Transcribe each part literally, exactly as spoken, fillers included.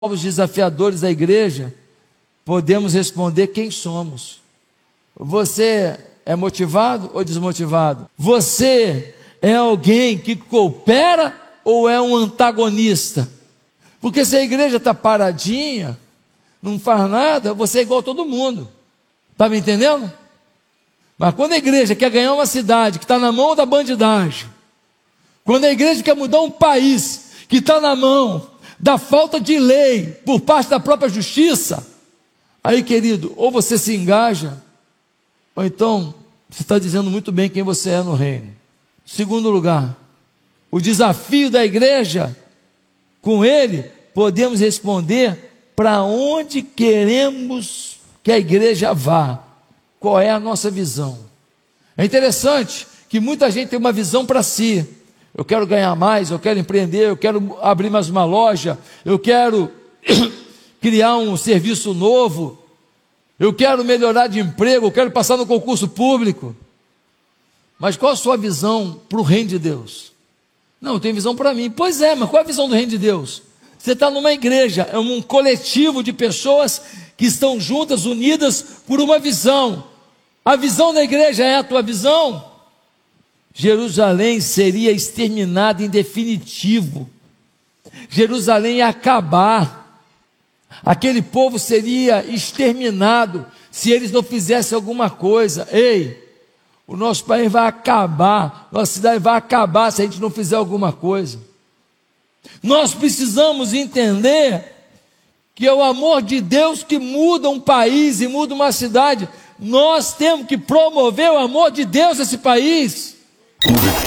Os desafiadores da igreja, podemos responder quem somos. Você é motivado ou desmotivado? Você é alguém que coopera ou é um antagonista? Porque se a igreja está paradinha, não faz nada, você é igual a todo mundo. Está me entendendo? Mas quando a igreja quer ganhar uma cidade que está na mão da bandidagem, quando a igreja quer mudar um país que está na mão da falta de lei por parte da própria justiça, aí, querido, ou você se engaja, ou então você está dizendo muito bem quem você é no reino. Segundo lugar, o desafio da igreja, com ele, podemos responder para onde queremos que a igreja vá. Qual é a nossa visão? É interessante que muita gente tem uma visão para si. Eu quero ganhar mais, eu quero empreender, eu quero abrir mais uma loja, eu quero criar um serviço novo, eu quero melhorar de emprego, eu quero passar no concurso público. Mas qual a sua visão para o reino de Deus? Não, eu tenho visão para mim. Pois é, mas qual é a visão do reino de Deus? Você está numa igreja, é um coletivo de pessoas que estão juntas, unidas por uma visão. A visão da igreja é a tua visão? Jerusalém seria exterminada em definitivo. Jerusalém ia acabar. Aquele povo seria exterminado se eles não fizessem alguma coisa. Ei, o nosso país vai acabar, nossa cidade vai acabar se a gente não fizer alguma coisa. Nós precisamos entender que é o amor de Deus que muda um país e muda uma cidade. Nós temos que promover o amor de Deus nesse país.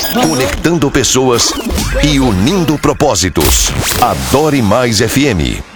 Conectando pessoas e unindo propósitos. Adore Mais F M.